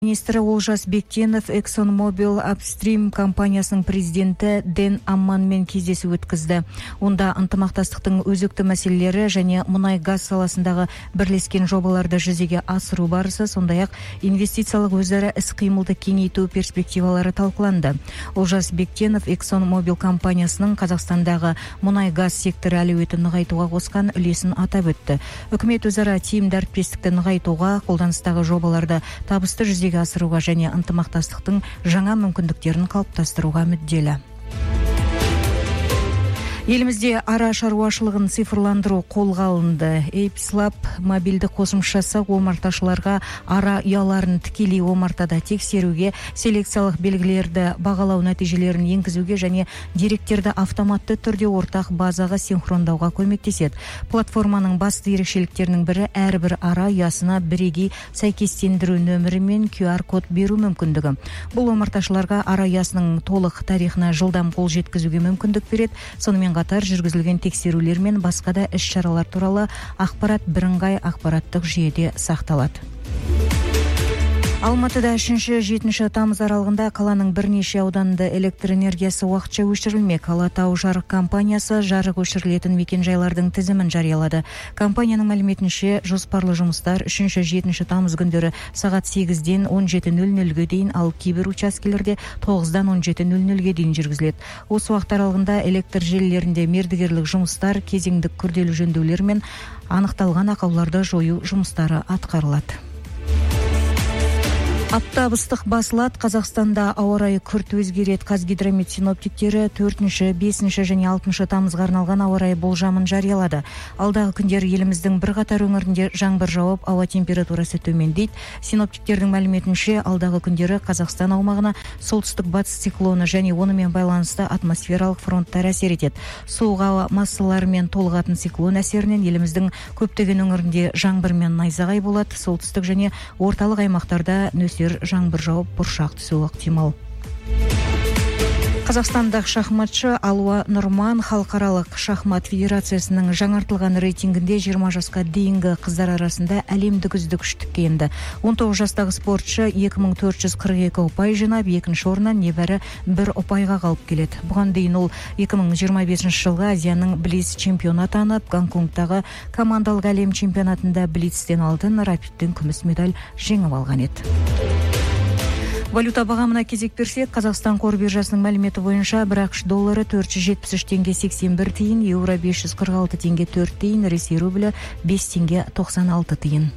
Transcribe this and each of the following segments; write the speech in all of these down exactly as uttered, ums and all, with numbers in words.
Министрі Олжас Бектенов ExxonMobil Upstream компаниясының президенті Дэн Амманмен кездесу өткізді. Онда ынтымақтастықтың өзекті мәселелері және мұнай-газ саласындағы бірлескен жобаларды жүзеге асыру барысы, сондай-ақ инвестициялық өзара іс-қимылды кеңейту перспективалары талқыланды. Олжас Бектенов ExxonMobil компаниясының Қазақстандағы мұнай-газ секторы әлеуетін нығайтуға қосқан үлесін атап өтті. Үкімет өзара тиімді әріптестікті нығайтуға, қолданыстағы жобаларды табысты жүзеге асыруға және ынтымақтастықтың жаңа мүмкіндіктерін қалыптастыруға мүдделі. Елімізде ара шаруашылығын цифрландыру қолға алынды. Эйпслаб мобильді қосымшасы омарташыларға ара ұяларын тікелей омартада тексеруге, селекциялық белгілерді бағалау нәтижелерін енгізуге және деректерді автоматты түрде ортақ базаға синхрондауға көмектеседі. Платформаның басты ерекшеліктерінің бірі әрбір ара ұясына бірегей сәйкестендіру нөмірі мен ку ар код беру мүмкіндігі. Бұл омарташыларға ара ұясының толық тарихына жылдам қол жеткізуге мүмкіндік береді. Сонымен қатар жүргізілген тексерулер мен басқа да іс-шаралар туралы ақпарат бірыңғай ақпараттық жүйеде сақталады. Алматыда үшінші жетінші тамыз аралығында қаланың бірнеше ауданында электр энергиясы уақытша өшірілмек. Алатау жарық компаниясы жарық өшірілетін мекенжайлардың тізімін жариялады. Компанияның мәліметінше жоспарлы жұмыстар үшінші жетінші тамыз күндері сағат сегізден он жеті нөл нөлге дейін, ал кейбір учаскелерде тоғыздан он жеті нөл нөлге дейін жүргізіледі. Осы уақыт аралығында электр желілерінде мердігерлік жұмыстар, кезеңдік күрделі жөндеулер мен анықталған ақауларды жою жұмыстары атқарылады. Аптап ыстық басылады. Қазақстанда ауа райы күрт өзгереді. Қазгидромет синоптиктері төртінші, бесінші және алтыншы тамызға арналған ауа райы болжамын жариялады. Алдағы күндері еліміздің бірқатар өңірінде жаңбыр жауып, ауа температурасы төмендейді. Синоптиктердің мәліметінше, алдағы күндері Қазақстан аумағына солтүстік батыс циклоны және онымен байланысты атмосфералық фронттар әсер етеді. Суық ауа массаларымен толығатын циклон әсерінен еліміздің көптеген өңірінде жаңбыр мен найзағай болады. Солтүстік және орталық аймақтарда нөсер жаңбыр жауып, бұршақ түсуі ықтимал. Қазақстандық шахматшы Алуа Нұрман халықаралық шахмат федерациясының жаңартылған рейтингінде жиырма жасқа дейінгі қыздар арасында әлемдік үздік үштікке енді. он тоғыз жастағы спортшы екі мың төрт жүз қырық екі ұпай жинап, екінші орыннан небәрі бір ұпайға қалып келеді. Бұған дейін ол екі мың жиырма бесінші жылғы Азияның блиц чемпионы атанып, Гонконгтағы командалық әлем чемпионатында блицтен алтын, рапидтен күміс медаль жеңіп алған еді. Валюта бағамына кезек берсек, Қазақстан қор биржасының мәліметі бойынша бір ақш доллары төрт жүз жетпіс үш теңге сексен бір тиын, еуро бес жүз қырық алты теңге төрт тиын, Ресей рублі бес теңге тоқсан алты тиын.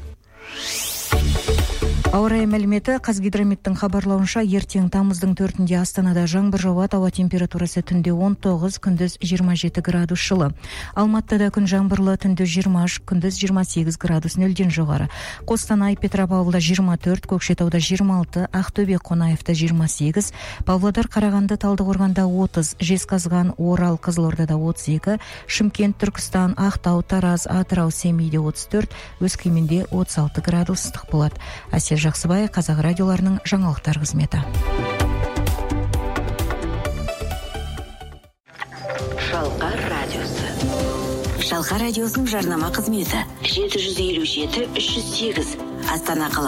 Ауа райы мәліметі. Қазгидрометтің хабарлауынша, ертең тамыздың төртінде Астанада жаңбыр жауады, ауа температурасы түнде он тоғыз, күндіз жиырма жеті градус жылы. Алматыда күн жаңбырлы, түнде жиырма үш, күндіз жиырма сегіз градус нөлден жоғары. Қостанай, Петропавлда жиырма төрт, Көкшетауда жиырма алты, Ақтөбе, Қонаевта жиырма сегіз, Павлодар, Қарағанды, Талдықорғанда отыз, Жезқазған, Орал, Қызылордада отыз екі, Шымкент, Түркістан, Ақтау, Тараз, Атырау, Семейде отыз төрт, Өскеменде отыз алты градус ыстық болады. Әсел Жақсыбай, Қазақ радиоларының жаңалықтар қызметі. Шалқар радиосы. Шалқар радиосының жарнама қызметі. жеті жүз елу жеті үш жүз сегіз Астана қаласы.